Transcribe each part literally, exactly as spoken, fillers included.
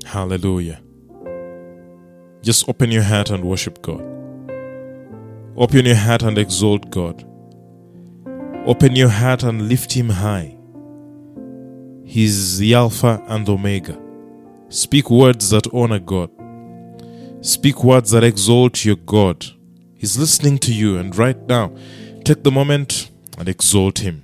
Hallelujah. Just open your heart and worship God. Open your heart and exalt God. Open your heart and lift Him high. He's the Alpha and Omega. Speak words that honor God. Speak words that exalt your God. He's listening to you, and right now, take the moment and exalt Him.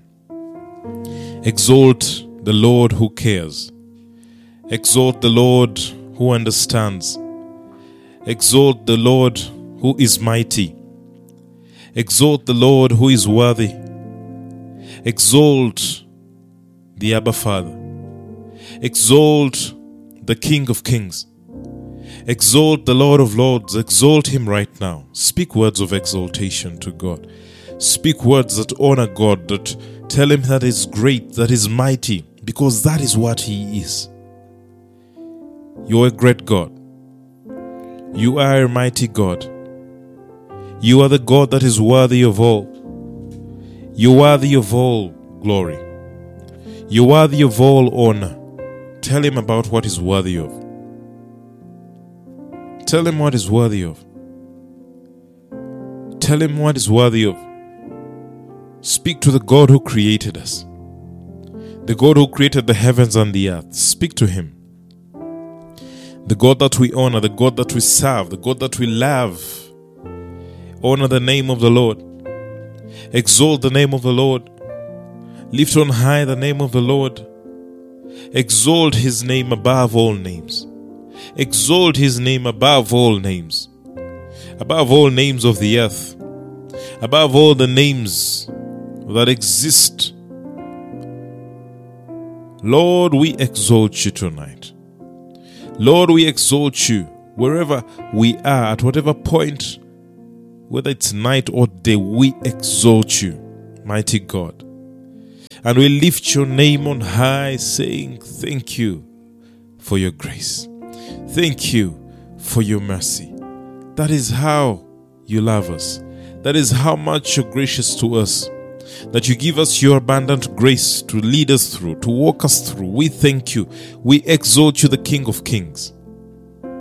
Exalt the Lord who cares. Exalt the Lord who understands. Exalt the Lord who is mighty. Exalt the Lord who is worthy. Exalt the Abba Father. Exalt the King of Kings. Exalt the Lord of Lords. Exalt Him right now. Speak words of exaltation to God. Speak words that honor God, that tell Him that He's great, that He's mighty, because that is what He is. You're a great God. You are a mighty God. You are the God that is worthy of all. You're worthy of all glory. You're worthy of all honor. Tell Him about what He's worthy of. Tell Him what He's worthy of. Tell Him what He's worthy of. Speak to the God who created us. The God who created the heavens and the earth. Speak to Him. The God that we honor, the God that we serve, the God that we love. Honor the name of the Lord. Exalt the name of the Lord. Lift on high the name of the Lord. Exalt His name above all names. Exalt His name above all names. Above all names of the earth. Above all the names that exist. Lord, we exalt You tonight. Lord, we exalt You wherever we are, at whatever point, whether it's night or day, we exalt You, mighty God. And we lift Your name on high, saying, thank You for Your grace. Thank You for Your mercy. That is how You love us. That is how much You're gracious to us. That You give us Your abundant grace to lead us through, to walk us through. We thank You. We exalt You, the King of Kings.